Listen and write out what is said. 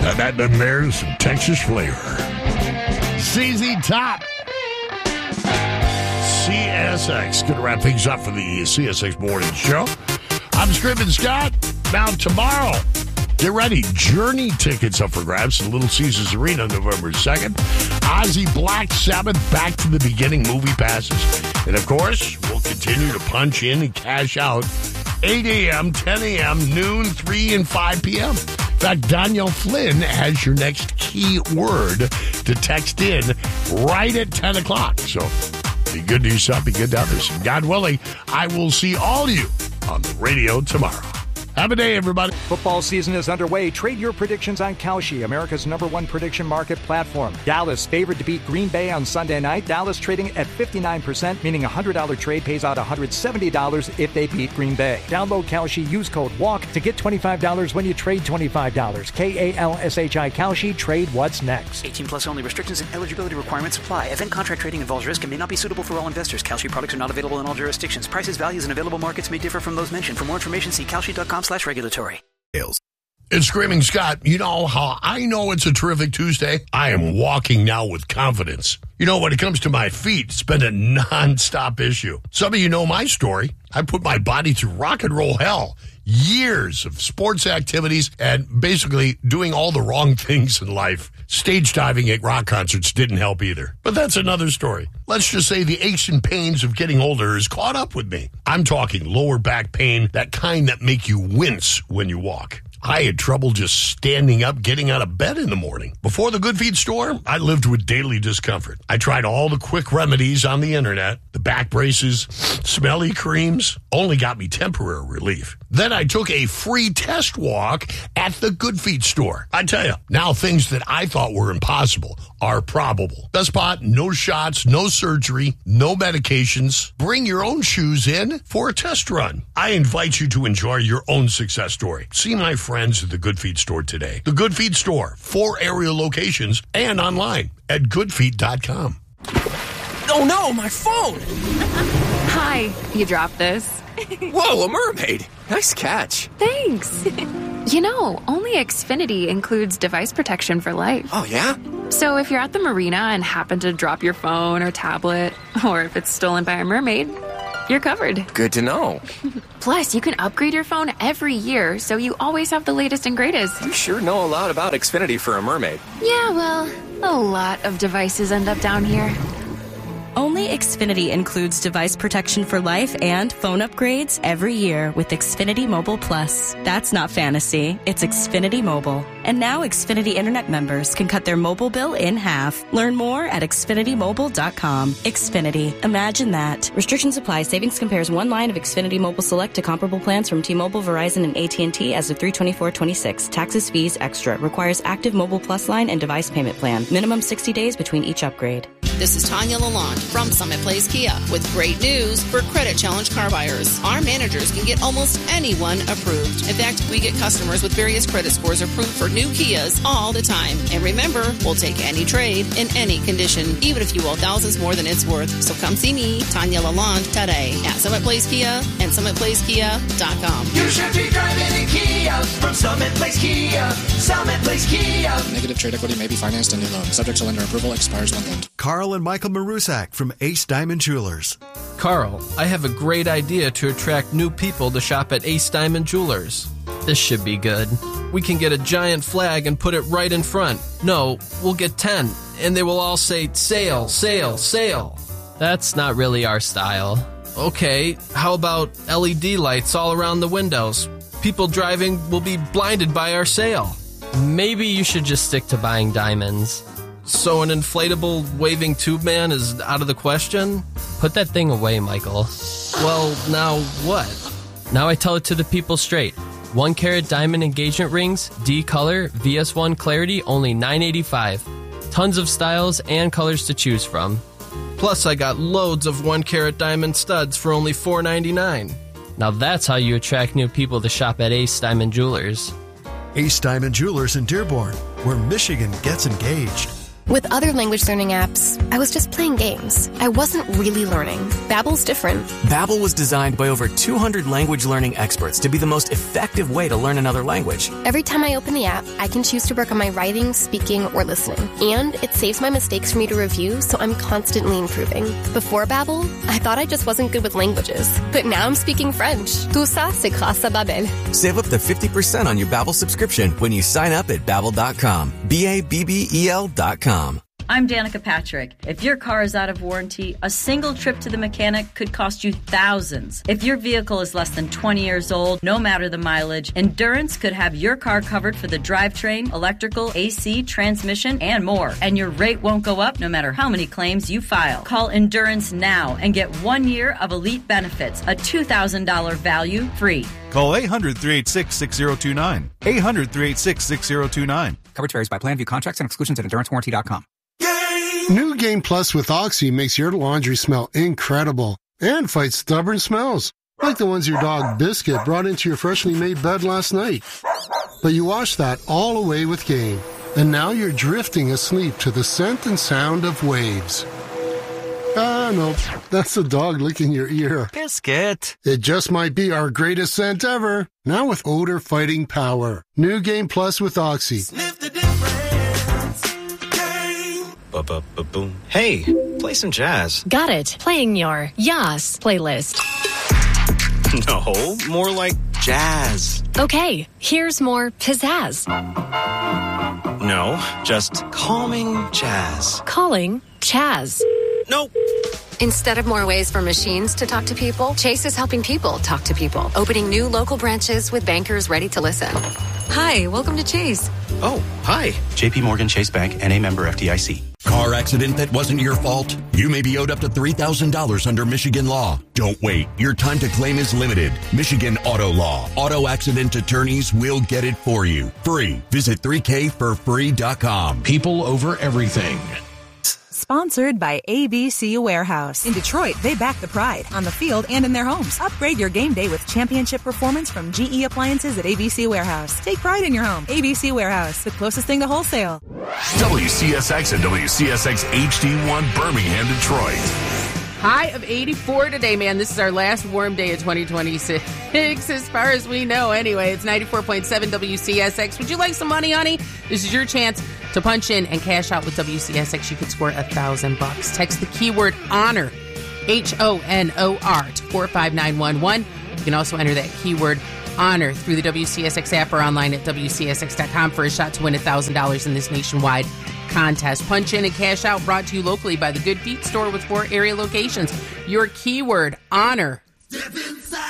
That there's some Texas flavor. CZ Top. CSX. Going to wrap things up for the CSX Morning Show. I'm Screaming Scott. Now tomorrow, get ready. Journey tickets up for grabs at Little Caesars Arena November 2nd. Ozzy Black Sabbath Back to the Beginning movie passes. And of course, we'll continue to punch in and cash out 8 a.m., 10 a.m., noon, 3 and 5 p.m. In fact, Danielle Flynn has your next key word to text in right at 10 o'clock. So be good to yourself, be good to others. And God willing, I will see all of you on the radio tomorrow. Have a day, everybody. Football season is underway. Trade your predictions on Kalshi, America's #1 prediction market platform. Dallas favored to beat Green Bay on Sunday night. Dallas trading at 59%, meaning a $100 trade pays out $170 if they beat Green Bay. Download Kalshi, use code WALK to get $25 when you trade $25. KALSHI Kalshi, trade what's next. 18 plus only. Restrictions and eligibility requirements apply. Event contract trading involves risk and may not be suitable for all investors. Kalshi products are not available in all jurisdictions. Prices, values, and available markets may differ from those mentioned. For more information, see kalshi.com/regulatory. It's Screaming Scott. You know how I know it's a terrific Tuesday? I am walking now with confidence. You know, when it comes to my feet, it's been a nonstop issue. Some of you know my story. I put my body through rock and roll hell. Years of sports activities and basically doing all the wrong things in life. Stage diving at rock concerts didn't help either. But that's another story. Let's just say the aches and pains of getting older has caught up with me. I'm talking lower back pain, that kind that make you wince when you walk. I had trouble just standing up, getting out of bed in the morning. Before the Good Feet store, I lived with daily discomfort. I tried all the quick remedies on the internet. The back braces, smelly creams, only got me temporary relief. Then I took a free test walk at the Good Feet store. I tell you, now things that I thought were impossible are probable. Best part, no shots, no surgery, no medications. Bring your own shoes in for a test run. I invite you to enjoy your own success story. See my friends at the Good Feet store today. The Good Feet store, 4 area locations and online at goodfeet.com. Oh no, my phone! Hi, you dropped this. Whoa, a mermaid! Nice catch. Thanks. You know, only Xfinity includes device protection for life. Oh, yeah? So if you're at the marina and happen to drop your phone or tablet, or if it's stolen by a mermaid, you're covered. Good to know. Plus, you can upgrade your phone every year, so you always have the latest and greatest. You sure know a lot about Xfinity for a mermaid. Yeah, well, a lot of devices end up down here. Only Xfinity includes device protection for life and phone upgrades every year with Xfinity Mobile Plus. That's not fantasy, it's Xfinity Mobile. And now Xfinity Internet members can cut their mobile bill in half. Learn more at XfinityMobile.com. Xfinity. Imagine that. Restrictions apply. Savings compares one line of Xfinity Mobile Select to comparable plans from T-Mobile, Verizon, and AT&T as of 3/24/26. Taxes, fees, extra. Requires active Mobile Plus line and device payment plan. Minimum 60 days between each upgrade. This is Tanya Lalonde from Summit Place Kia with great news for Credit Challenge car buyers. Our managers can get almost anyone approved. In fact, we get customers with various credit scores approved for new Kias all the time. And remember, we'll take any trade in any condition, even if you owe thousands more than it's worth. So come see me, Tanya Lalonde, today at Summit Place Kia and SummitPlaceKia.com. You should be driving a Kia from Summit Place Kia. Summit Place Kia. Negative trade equity may be financed in new loan. Subject to lender approval. Expires month-end. Carl and Michael Marusak from Ace Diamond Jewelers. Carl, I have a great idea to attract new people to shop at Ace Diamond Jewelers. This should be good. We can get a giant flag and put it right in front. No, we'll get 10, and they will all say, sale, sale, sale. That's not really our style. Okay, how about LED lights all around the windows? People driving will be blinded by our sale. Maybe you should just stick to buying diamonds. So an inflatable waving tube man is out of the question? Put that thing away, Michael. Well, now what? Now I tell it to the people straight. 1 carat diamond engagement rings, D color, VS1 clarity, only $9.85. Tons of styles and colors to choose from. Plus I got loads of 1 carat diamond studs for only $4.99. Now that's how you attract new people to shop at Ace Diamond Jewelers. Ace Diamond Jewelers in Dearborn, where Michigan gets engaged. With other language learning apps, I was just playing games. I wasn't really learning. Babbel's different. Babbel was designed by over 200 language learning experts to be the most effective way to learn another language. Every time I open the app, I can choose to work on my writing, speaking, or listening. And it saves my mistakes for me to review, so I'm constantly improving. Before Babbel, I thought I just wasn't good with languages. But now I'm speaking French. Tout ça, c'est grâce à Babbel. Save up to 50% on your Babbel subscription when you sign up at Babbel.com. Babbel.com. I'm Danica Patrick. If your car is out of warranty, a single trip to the mechanic could cost you thousands. If your vehicle is less than 20 years old, no matter the mileage, Endurance could have your car covered for the drivetrain, electrical, AC, transmission, and more. And your rate won't go up no matter how many claims you file. Call Endurance now and get 1 year of elite benefits, a $2,000 value free. Call 800-386-6029. 800-386-6029. Coverage varies by plan. View contracts and exclusions at EnduranceWarranty.com. New Game Plus with Oxy makes your laundry smell incredible and fights stubborn smells, like the ones your dog Biscuit brought into your freshly made bed last night. But you wash that all away with Game, and now you're drifting asleep to the scent and sound of waves. Ah, no, that's the dog licking your ear. Biscuit. It just might be our greatest scent ever, now with odor-fighting power. New Game Plus with Oxy. Sniff the difference. Boom. Hey, play some jazz. Got it. Playing your Yas playlist. No, more like jazz. Okay, here's more pizzazz. No, just calming jazz. Calling Chaz. Nope. Instead of more ways for machines to talk to people, Chase is helping people talk to people, opening new local branches with bankers ready to listen. Hi, welcome to Chase. Oh, hi. JP Morgan Chase Bank, N.A. member FDIC. Car accident that wasn't your fault? You may be owed up to $3,000 under Michigan law. Don't wait. Your time to claim is limited. Michigan Auto Law. Auto accident attorneys will get it for you. Free. Visit 3kforfree.com. People over everything. Sponsored by ABC Warehouse. In Detroit, they back the pride on the field and in their homes. Upgrade your game day with championship performance from GE Appliances at ABC Warehouse. Take pride in your home. ABC Warehouse, the closest thing to wholesale. WCSX and WCSX HD1 Birmingham, Detroit. High of 84 today, man. This is our last warm day of 2026, as far as we know. Anyway, it's 94.7 WCSX. Would you like some money, honey? This is your chance to punch in and cash out with WCSX. You could score $1,000. Text the keyword HONOR, HONOR, to 45911. You can also enter that keyword HONOR through the WCSX app or online at WCSX.com for a shot to win $1,000 in this nationwide contest. Punch in and cash out, brought to you locally by the Good Feet store with 4 area locations. Your keyword HONOR.